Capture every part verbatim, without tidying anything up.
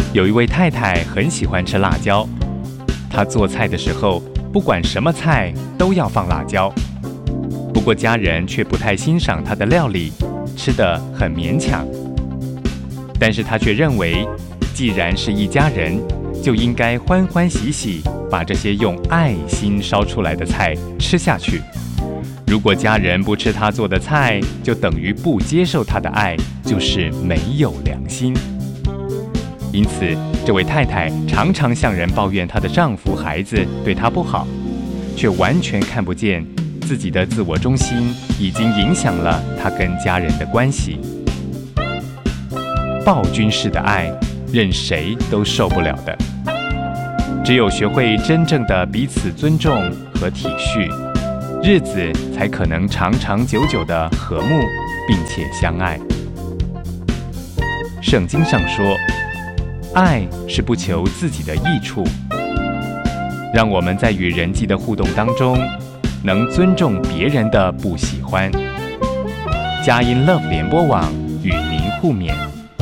有一位太太很喜欢吃辣椒，她做菜的时候，不管什么菜都要放辣椒。不过家人却不太欣赏她的料理，吃得很勉强。但是她却认为，既然是一家人，就应该欢欢喜喜把这些用爱心烧出来的菜吃下去。如果家人不吃她做的菜，就等于不接受她的爱，就是没有良心。因此，这位太太常常向人抱怨她的丈夫、孩子对她不好，却完全看不见自己的自我中心已经影响了她跟家人的关系。暴君式的爱，任谁都受不了的。只有学会真正的彼此尊重和体恤，日子才可能长长久久的和睦并且相爱。圣经上说，爱是不求自己的益处。让我们在与人际的互动当中，能尊重别人的不喜欢。佳音 Love 联播网与您互勉。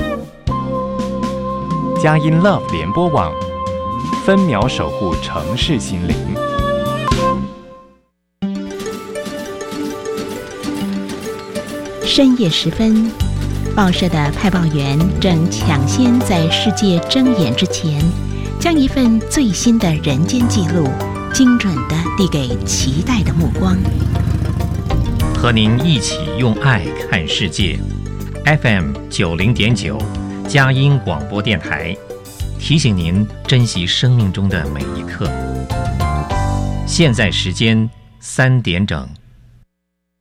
佳音 Love 联播网，分秒守护城市心灵。 深夜时分，报社的派报员正抢先在世界睁眼之前，将一份最新的人间记录精准地递给期待的目光。 和您一起用爱看世界 ，F M 九零点九，佳音广播电台，提醒您珍惜生命中的每一刻。现在时间三点整。